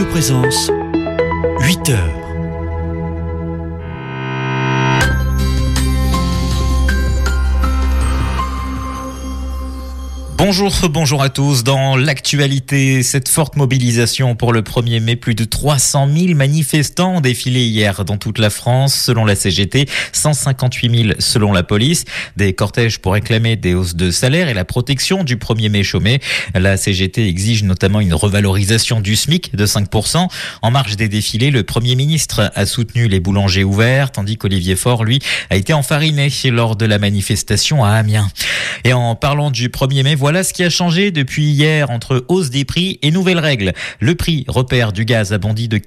Présence, 8 heures. Bonjour à tous. Dans l'actualité, cette forte mobilisation pour le 1er mai, plus de 300 000 manifestants ont défilé hier dans toute la France, selon la CGT, 158 000 selon la police. Des cortèges pour réclamer des hausses de salaire et la protection du 1er mai chômé. La CGT exige notamment une revalorisation du SMIC de 5%. En marge des défilés, le Premier ministre a soutenu les boulangers ouverts, tandis qu'Olivier Faure, lui, a été enfariné lors de la manifestation à Amiens. Et en parlant du 1er mai, voilà ce qui a changé depuis hier entre hausse des prix et nouvelles règles. Le prix repère du gaz a bondi de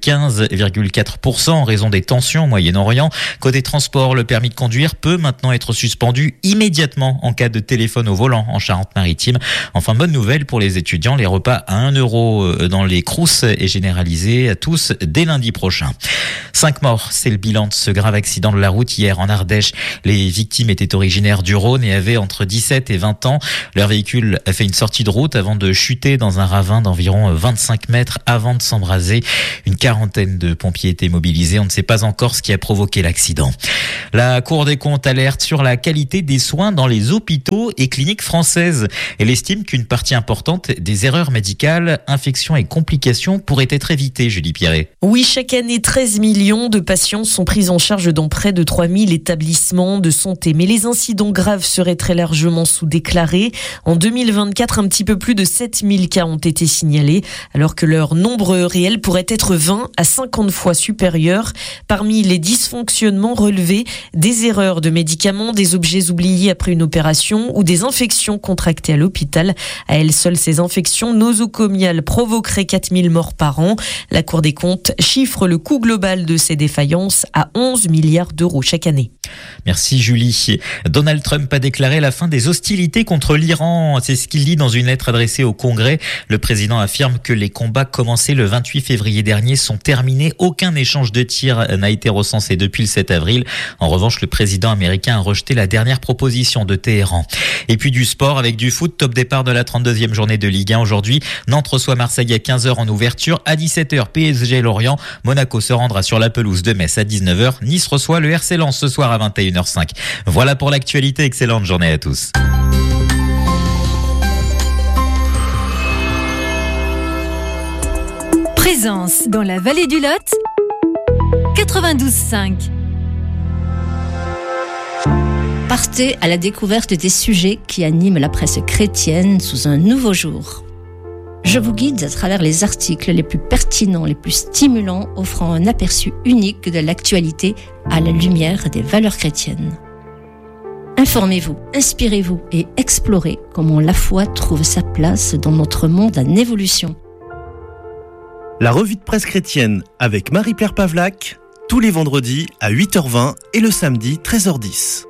15,4% en raison des tensions au Moyen-Orient. Côté transport, le permis de conduire peut maintenant être suspendu immédiatement en cas de téléphone au volant en Charente-Maritime. Enfin, bonne nouvelle pour les étudiants, les repas à 1 € dans les Crous est généralisé à tous dès lundi prochain. 5 morts, c'est le bilan de ce grave accident de la route hier en Ardèche. Les victimes étaient originaires du Rhône et avaient entre 17 et 20 ans. Leur véhicule a fait une sortie de route avant de chuter dans un ravin d'environ 25 mètres avant de s'embraser. Une quarantaine de pompiers étaient mobilisés. On ne sait pas encore ce qui a provoqué l'accident. La Cour des comptes alerte sur la qualité des soins dans les hôpitaux et cliniques françaises. Elle estime qu'une partie importante des erreurs médicales, infections et complications pourraient être évitées, Julie Pierret. Oui, chaque année, 13 millions de patients sont pris en charge dans près de 3000 établissements de santé. Mais les incidents graves seraient très largement sous-déclarés. En 2024, un petit peu plus de 7000 cas ont été signalés, alors que leur nombre réel pourrait être 20 à 50 fois supérieur. Parmi les dysfonctionnements relevés, des erreurs de médicaments, des objets oubliés après une opération ou des infections contractées à l'hôpital. À elles seules, ces infections nosocomiales provoqueraient 4000 morts par an. La Cour des comptes chiffre le coût global de ces défaillances à 11 milliards d'euros chaque année. Merci Julie. Donald Trump a déclaré la fin des hostilités contre l'Iran. C'est ce qu'il dit dans une lettre adressée au Congrès. Le président affirme que les combats commencés le 28 février dernier sont terminés. Aucun échange de tirs n'a été recensé depuis le 7 avril. En revanche, le président américain a rejeté la dernière proposition de Téhéran. Et puis du sport avec du foot. Top départ de la 32e journée de Ligue 1 aujourd'hui. Nantes reçoit Marseille à 15h en ouverture. À 17h, PSG Lorient. Monaco se rendra sur la pelouse de Metz à 19h. Nice reçoit le RC Lens ce soir à 21h05. Voilà pour l'actualité. Excellente journée à tous. Présence dans la vallée du Lot, 92.5. Partez à la découverte des sujets qui animent la presse chrétienne sous un nouveau jour. Je vous guide à travers les articles les plus pertinents, les plus stimulants, offrant un aperçu unique de l'actualité à la lumière des valeurs chrétiennes. Informez-vous, inspirez-vous et explorez comment la foi trouve sa place dans notre monde en évolution. La revue de presse chrétienne avec Marie-Pierre Pavlac, tous les vendredis à 8h20 et le samedi 13h10.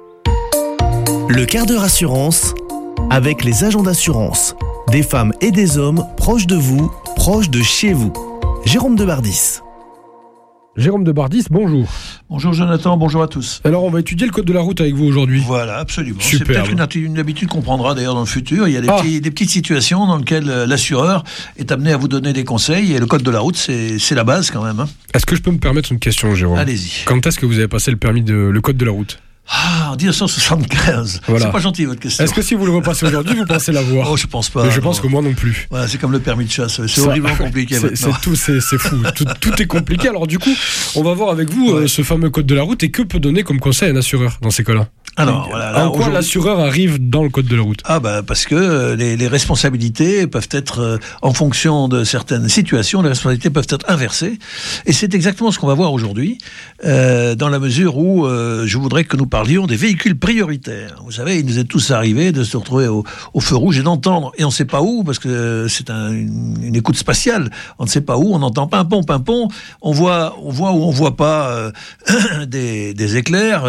Le quart d'heure assurance avec les agents d'assurance. Des femmes et des hommes proches de vous, proches de chez vous. Jérôme Debardis. Jérôme Debardis, bonjour. Bonjour Jonathan, bonjour à tous. Alors on va étudier le code de la route avec vous aujourd'hui. Voilà, absolument. Superbe. C'est peut-être une habitude qu'on prendra d'ailleurs dans le futur. Il y a des petites situations dans lesquelles l'assureur est amené à vous donner des conseils et le code de la route, c'est la base quand même. Hein. Est-ce que je peux me permettre une question, Jérôme ? Allez-y. Quand est-ce que vous avez passé le code de la route ? En 1975. Voilà. C'est pas gentil votre question. Est-ce que si vous le repassez aujourd'hui, vous pensez l'avoir ? Oh, je pense pas. Mais je pense que moi non plus. Voilà, c'est comme le permis de chasse. C'est horriblement compliqué maintenant. C'est fou. Tout est compliqué. Alors du coup, on va voir avec vous ce fameux code de la route et que peut donner comme conseil un assureur dans ces cas-là ? Alors, voilà, en quoi l'assureur arrive dans le code de la route ? Parce que les responsabilités peuvent être, en fonction de certaines situations, les responsabilités peuvent être inversées. Et c'est exactement ce qu'on va voir aujourd'hui, dans la mesure où je voudrais que nous parlions des véhicules prioritaires. Vous savez, il nous est tous arrivé de se retrouver au feu rouge et d'entendre, et on ne sait pas où, parce que c'est une écoute spatiale, on ne sait pas où, on entend pimpon, on voit ou on voit pas des éclairs,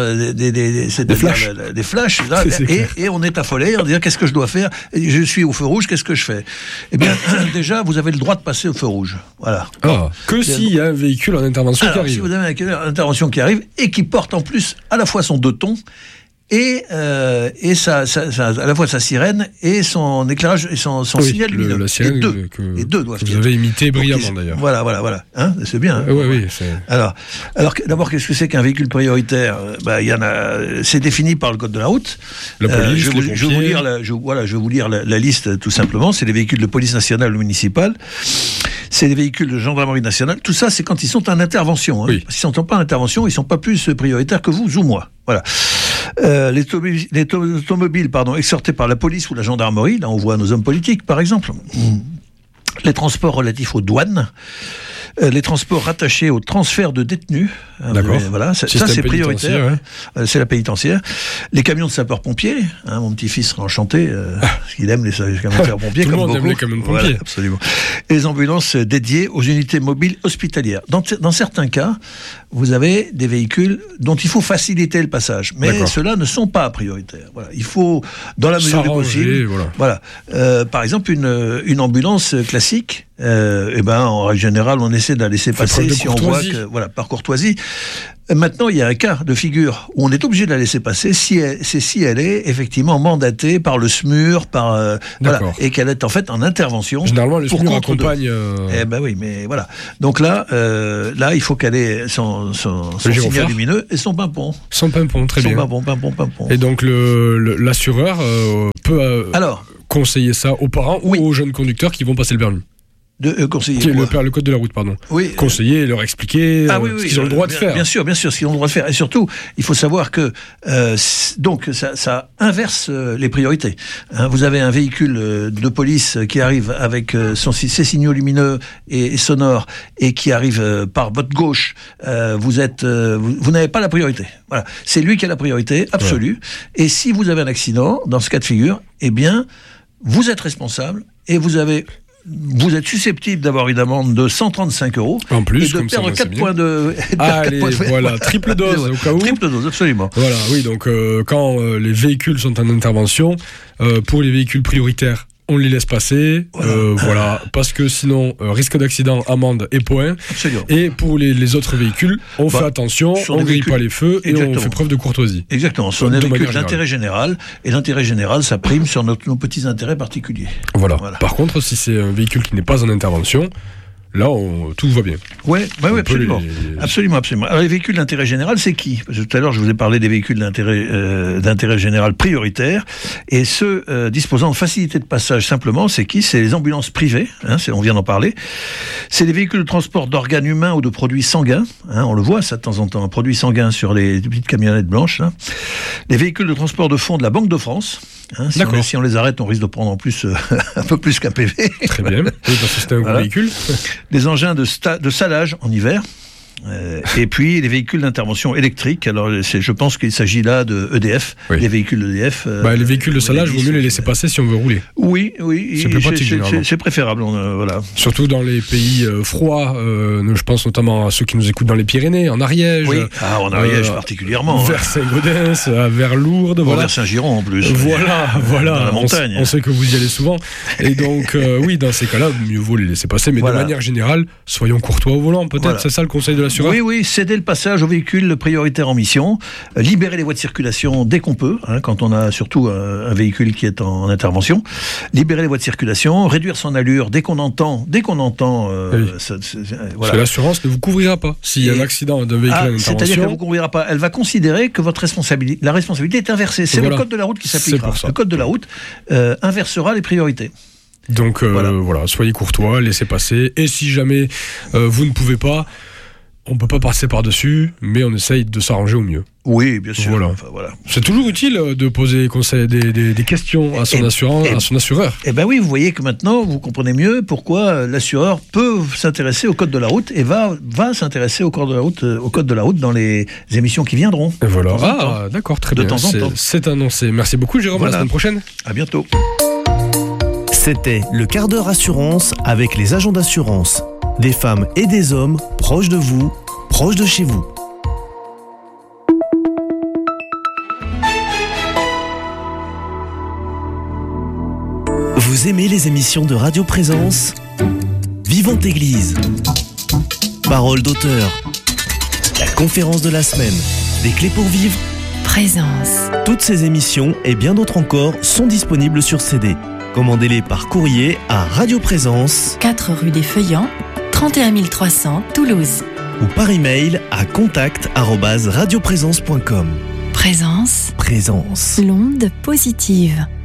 des flashs là, et on est affolé en disant qu'est-ce que je dois faire, je suis au feu rouge, qu'est-ce que je fais ? Eh bien déjà vous avez le droit de passer au feu rouge, voilà. Que s'il y a un véhicule en intervention qui arrive. Si vous avez une intervention qui arrive et qui porte en plus à la fois son 2 tons et à la fois sa sirène et son éclairage et son signal lumineux. La sirène les deux doivent que vous avez imité brillamment d'ailleurs. Voilà. Hein, c'est bien. Hein, oui. Alors d'abord, qu'est-ce que c'est qu'un véhicule prioritaire ? Il y en a. C'est défini par le code de la route. La police, je vais vous lire la liste tout simplement. C'est les véhicules de police nationale ou municipale. C'est les véhicules de gendarmerie nationale. Tout ça, c'est quand ils sont en intervention. Hein. Oui. S'ils ne sont pas en intervention, ils ne sont pas plus prioritaires que vous ou moi. Voilà. Les automobiles, exhortés par la police ou la gendarmerie, là on voit nos hommes politiques par exemple, les transports relatifs aux douanes, les transports rattachés au transfert de détenus. D'accord. Voilà, ça c'est prioritaire. Ouais. C'est la pénitentiaire. Les camions de sapeurs-pompiers. Hein, mon petit-fils sera enchanté parce qu'il aime les camions de sapeurs-pompiers. Tout comme le monde beaucoup. aime les camions de pompiers. Voilà, absolument. Et les ambulances dédiées aux unités mobiles hospitalières. Dans certains cas, vous avez des véhicules dont il faut faciliter le passage, mais ceux-là ne sont pas prioritaires. Voilà. Il faut, dans la mesure du possible, par exemple une ambulance classique. En règle générale, on essaie de la laisser passer si on voit que, par courtoisie. Maintenant, il y a un cas de figure où on est obligé de la laisser passer si elle est effectivement mandatée par le SMUR, et qu'elle est en fait en intervention. Généralement, le SMUR accompagne. Oui, mais voilà. Donc là, il faut qu'elle ait son signal lumineux et son pimpon. Son pimpon, très bien. Pimpon. Et donc l'assureur peut conseiller ça aux parents ou aux jeunes conducteurs qui vont passer le permis. Conseiller. Le code de la route, pardon. Oui. Conseiller et leur expliquer ce qu'ils ont le droit de faire. Bien sûr, ce qu'ils ont le droit de faire. Et surtout, il faut savoir que donc ça inverse les priorités. Hein, vous avez un véhicule de police qui arrive avec ses signaux lumineux et sonores et qui arrive par votre gauche. Vous n'avez pas la priorité. Voilà. C'est lui qui a la priorité absolue. Ouais. Et si vous avez un accident, dans ce cas de figure, eh bien, vous êtes responsable et vous êtes susceptible d'avoir une amende de 135 € en plus, et de perdre 4 points de... voilà, triple dose au cas où. Triple dose, absolument. Voilà, oui, donc quand les véhicules sont en intervention, pour les véhicules prioritaires, on les laisse passer, parce que sinon, risque d'accident, amende et point. Absolument. Et pour les autres véhicules, on fait attention, on ne grille pas les feux et on fait preuve de courtoisie. Exactement, ce sont des véhicules d'intérêt général, et l'intérêt général, ça prime sur nos petits intérêts particuliers. Voilà. Par contre, si c'est un véhicule qui n'est pas en intervention, là, tout va bien. Oui, absolument. Absolument. Alors, les véhicules d'intérêt général, c'est qui ? Parce que tout à l'heure, je vous ai parlé des véhicules d'intérêt général prioritaires. Et ceux disposant de facilité de passage, simplement, c'est qui ? C'est les ambulances privées. Hein, on vient d'en parler. C'est les véhicules de transport d'organes humains ou de produits sanguins. Hein, on le voit, ça, de temps en temps. Un produit sanguin sur les petites camionnettes blanches. Là. Les véhicules de transport de fonds de la Banque de France. Hein, si on les arrête, on risque de prendre en plus un peu plus qu'un PV. Très bien. Oui, parce que c'était un gros véhicule. Des engins de salage en hiver. Et puis les véhicules d'intervention électrique. Alors je pense qu'il s'agit là de EDF, les véhicules d'EDF. Les véhicules de salage, il vaut mieux les laisser passer si on veut rouler. Oui, c'est plus pratique. C'est préférable, voilà. Surtout dans les pays froids. Je pense notamment à ceux qui nous écoutent dans les Pyrénées, en Ariège. Oui. En Ariège particulièrement. Vers Saint-Gaudens, vers Lourdes. Vers Saint-Giron en plus. Voilà. Dans la montagne. On sait que vous y allez souvent. Et donc dans ces cas-là, mieux vaut les laisser passer. Mais de manière générale, soyons courtois au volant. Peut-être c'est ça le conseil de l'assureur. Oui, céder le passage aux véhicules prioritaires en mission, libérer les voies de circulation dès qu'on peut, quand on a surtout un véhicule qui est en intervention, libérer les voies de circulation, réduire son allure dès qu'on entend. Parce que l'assurance ne vous couvrira pas s'il y a un accident d'un véhicule en intervention. C'est-à-dire qu'elle ne vous couvrira pas. Elle va considérer que la responsabilité est inversée. C'est le code de la route qui s'appliquera. Le code de la route inversera les priorités. Donc soyez courtois, laissez passer. Et si jamais vous ne pouvez pas, on peut pas passer par-dessus, mais on essaye de s'arranger au mieux. Oui, bien sûr. Voilà. C'est toujours utile de poser des questions à son assureur. Eh bien oui, vous voyez que maintenant, vous comprenez mieux pourquoi l'assureur peut s'intéresser au code de la route et va s'intéresser au code de la route dans les émissions qui viendront. Et voilà. D'accord, très bien. De temps en temps. C'est annoncé. Merci beaucoup, Jérôme. À la semaine prochaine. À bientôt. C'était le quart d'heure assurance avec les agents d'assurance. Des femmes et des hommes proches de vous, proches de chez vous. Vous aimez les émissions de Radio Présence ? Vivante Église. Parole d'auteur. La conférence de la semaine. Des clés pour vivre. Présence. Toutes ces émissions et bien d'autres encore sont disponibles sur CD. Commandez-les par courrier à Radio Présence, 4 rue des Feuillants, 31 300 Toulouse. ou par email à contact@radioprésence.com. Présence. Présence. L'onde positive.